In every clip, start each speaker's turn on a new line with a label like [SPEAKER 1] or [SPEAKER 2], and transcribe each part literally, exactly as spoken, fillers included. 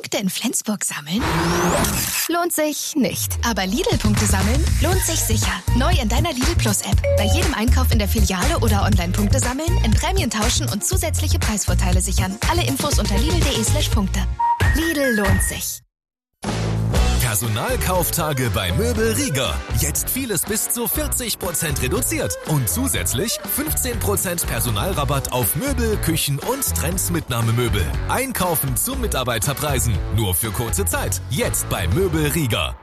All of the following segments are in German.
[SPEAKER 1] Punkte in Flensburg sammeln? Lohnt sich nicht. Aber Lidl-Punkte sammeln lohnt sich sicher. Neu in deiner Lidl Plus-App. Bei jedem Einkauf in der Filiale oder Online-Punkte sammeln, in Prämien tauschen und zusätzliche Preisvorteile sichern. Alle Infos unter lidl.de slash Punkte. Lidl lohnt sich.
[SPEAKER 2] Personalkauftage bei Möbel Rieger. Jetzt vieles bis zu vierzig Prozent reduziert. Und zusätzlich fünfzehn Prozent Personalrabatt auf Möbel, Küchen und Trendsmitnahmemöbel. Einkaufen zu Mitarbeiterpreisen. Nur für kurze Zeit. Jetzt bei Möbel Rieger.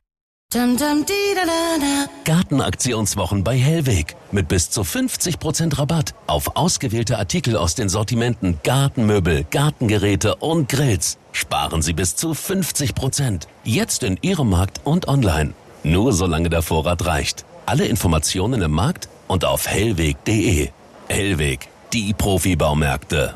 [SPEAKER 3] Gartenaktionswochen bei Hellweg. Mit bis zu fünfzig Prozent Rabatt auf ausgewählte Artikel aus den Sortimenten Gartenmöbel, Gartengeräte und Grills. Sparen Sie bis zu fünfzig Prozent. Jetzt in Ihrem Markt und online. Nur solange der Vorrat reicht. Alle Informationen im Markt und auf hellweg punkt de. Hellweg, die Profi-Baumärkte.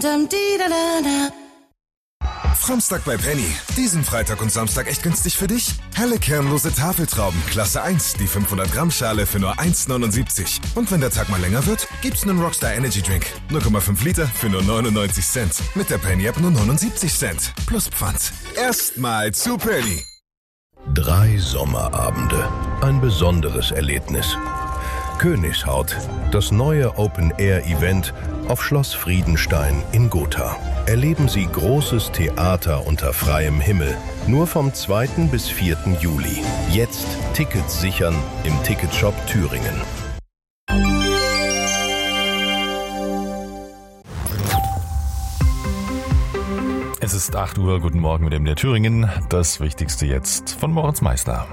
[SPEAKER 4] Framstag bei Penny. Diesen Freitag und Samstag echt günstig für dich? Helle kernlose Tafeltrauben, Klasse eins, die fünfhundert Gramm Schale für nur eins neunundsiebzig. Und wenn der Tag mal länger wird, gibt's einen Rockstar Energy Drink. null Komma fünf Liter für nur neunundneunzig Cent. Mit der Penny App nur neunundsiebzig Cent. Plus Pfand. Erstmal zu Penny.
[SPEAKER 5] Drei Sommerabende. Ein besonderes Erlebnis. Königshaut, das neue Open-Air-Event auf Schloss Friedenstein in Gotha. Erleben Sie großes Theater unter freiem Himmel. Nur vom zweiten bis vierten Juli. Jetzt Tickets sichern im Ticketshop Thüringen.
[SPEAKER 6] Es ist acht Uhr, guten Morgen mit dem M D R Thüringen. Das Wichtigste jetzt von Moritz Meister.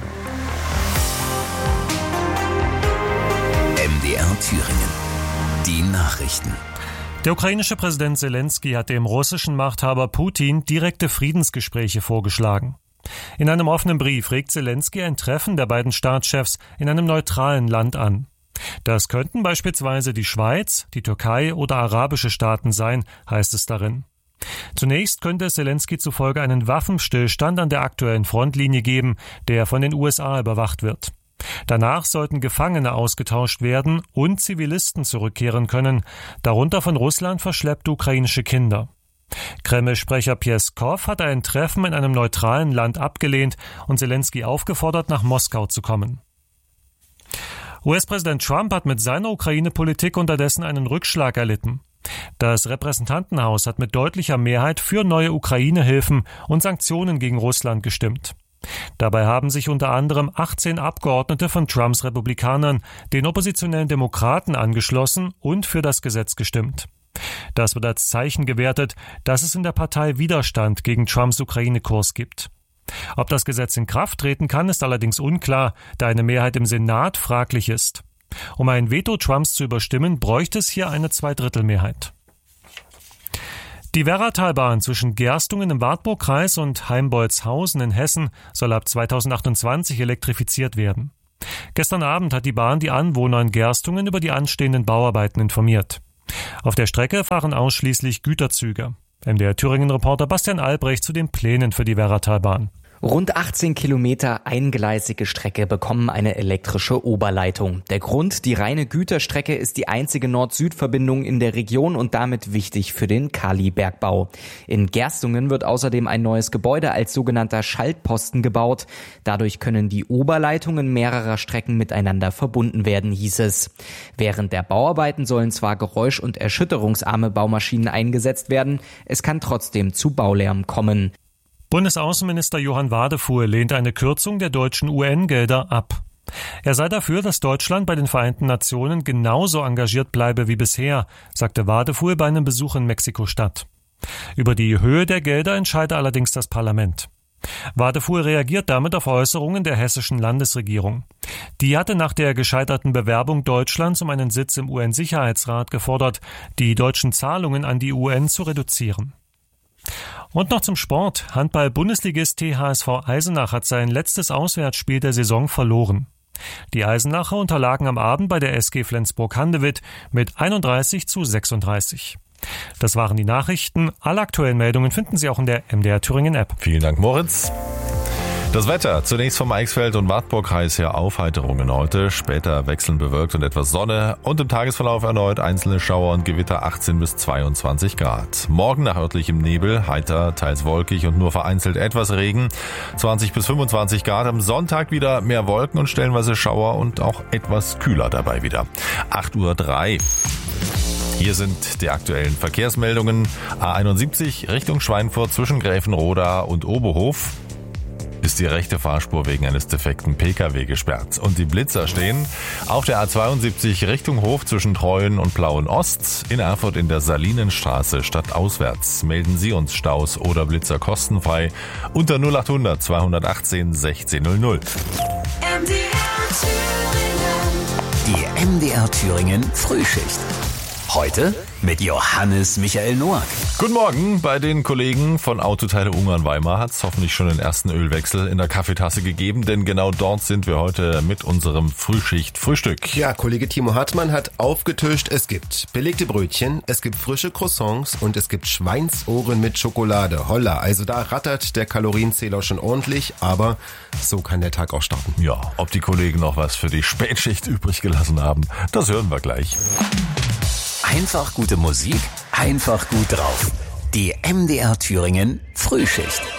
[SPEAKER 3] M D R Thüringen. Die Nachrichten.
[SPEAKER 7] Der ukrainische Präsident Selenskyj hat dem russischen Machthaber Putin direkte Friedensgespräche vorgeschlagen. In einem offenen Brief regt Selenskyj ein Treffen der beiden Staatschefs in einem neutralen Land an. Das könnten beispielsweise die Schweiz, die Türkei oder arabische Staaten sein, heißt es darin. Zunächst könnte es Selenskyj zufolge einen Waffenstillstand an der aktuellen Frontlinie geben, der von den U S A überwacht wird. Danach sollten Gefangene ausgetauscht werden und Zivilisten zurückkehren können, darunter von Russland verschleppte ukrainische Kinder. Kreml-Sprecher Pjeskow hat ein Treffen in einem neutralen Land abgelehnt und Selenskyj aufgefordert, nach Moskau zu kommen. U S-Präsident Trump hat mit seiner Ukraine-Politik unterdessen einen Rückschlag erlitten. Das Repräsentantenhaus hat mit deutlicher Mehrheit für neue Ukraine-Hilfen und Sanktionen gegen Russland gestimmt. Dabei haben sich unter anderem achtzehn Abgeordnete von Trumps Republikanern den oppositionellen Demokraten angeschlossen und für das Gesetz gestimmt. Das wird als Zeichen gewertet, dass es in der Partei Widerstand gegen Trumps Ukraine-Kurs gibt. Ob das Gesetz in Kraft treten kann, ist allerdings unklar, da eine Mehrheit im Senat fraglich ist. Um ein Veto Trumps zu überstimmen, bräuchte es hier eine Zweidrittelmehrheit. Die Werratalbahn zwischen Gerstungen im Wartburgkreis und Heimbolzhausen in Hessen soll ab zweitausendachtundzwanzig elektrifiziert werden. Gestern Abend hat die Bahn die Anwohner in Gerstungen über die anstehenden Bauarbeiten informiert. Auf der Strecke fahren ausschließlich Güterzüge. M D R Thüringen-Reporter Bastian Albrecht zu den Plänen für die Werratalbahn.
[SPEAKER 8] Rund achtzehn Kilometer eingleisige Strecke bekommen eine elektrische Oberleitung. Der Grund, die reine Güterstrecke ist die einzige Nord-Süd-Verbindung in der Region und damit wichtig für den Kalibergbau. In Gerstungen wird außerdem ein neues Gebäude als sogenannter Schaltposten gebaut. Dadurch können die Oberleitungen mehrerer Strecken miteinander verbunden werden, hieß es. Während der Bauarbeiten sollen zwar geräusch- und erschütterungsarme Baumaschinen eingesetzt werden, es kann trotzdem zu Baulärm kommen.
[SPEAKER 7] Bundesaußenminister Johann Wadefuhl lehnt eine Kürzung der deutschen U N-Gelder ab. Er sei dafür, dass Deutschland bei den Vereinten Nationen genauso engagiert bleibe wie bisher, sagte Wadefuhl bei einem Besuch in Mexiko-Stadt. Über die Höhe der Gelder entscheide allerdings das Parlament. Wadefuhl reagiert damit auf Äußerungen der hessischen Landesregierung. Die hatte nach der gescheiterten Bewerbung Deutschlands um einen Sitz im U N-Sicherheitsrat gefordert, die deutschen Zahlungen an die U N zu reduzieren. Und noch zum Sport. Handball-Bundesligist T H S V Eisenach hat sein letztes Auswärtsspiel der Saison verloren. Die Eisenacher unterlagen am Abend bei der S G Flensburg-Handewitt mit einunddreißig zu sechsunddreißig. Das waren die Nachrichten. Alle aktuellen Meldungen finden Sie auch in der M D R Thüringen App.
[SPEAKER 6] Vielen Dank, Moritz. Das Wetter, zunächst vom Eichsfeld und Wartburg-Kreis her Aufheiterungen heute, später wechseln bewölkt und etwas Sonne und im Tagesverlauf erneut einzelne Schauer und Gewitter achtzehn bis zweiundzwanzig Grad. Morgen nach örtlichem Nebel, heiter, teils wolkig und nur vereinzelt etwas Regen, zwanzig bis fünfundzwanzig Grad. Am Sonntag wieder mehr Wolken und stellenweise Schauer und auch etwas kühler dabei wieder. acht Uhr drei. Hier sind die aktuellen Verkehrsmeldungen. A einundsiebzig Richtung Schweinfurt zwischen Gräfenroda und Oberhof ist die rechte Fahrspur wegen eines defekten Pkw gesperrt. Und die Blitzer stehen auf der A zweiundsiebzig Richtung Hof zwischen Treuen und Plauen-Ost in Erfurt in der Salinenstraße stadtauswärts. Melden Sie uns Staus oder Blitzer kostenfrei unter null achthundert zweihundertachtzehn sechzehn null null.
[SPEAKER 9] Die M D R Thüringen Frühschicht. Heute mit Johannes Michael Noack.
[SPEAKER 6] Guten Morgen. Bei den Kollegen von Autoteile Ungarn Weimar hat es hoffentlich schon den ersten Ölwechsel in der Kaffeetasse gegeben, denn genau dort sind wir heute mit unserem Frühschicht-Frühstück.
[SPEAKER 10] Ja, Kollege Timo Hartmann hat aufgetischt, es gibt belegte Brötchen, es gibt frische Croissants und es gibt Schweinsohren mit Schokolade. Holla, also da rattert der Kalorienzähler schon ordentlich, aber so kann der Tag auch starten.
[SPEAKER 6] Ja, ob die Kollegen noch was für die Spätschicht übrig gelassen haben, das hören wir gleich.
[SPEAKER 9] Einfach gute Musik, einfach gut drauf. Die M D R Thüringen Frühschicht.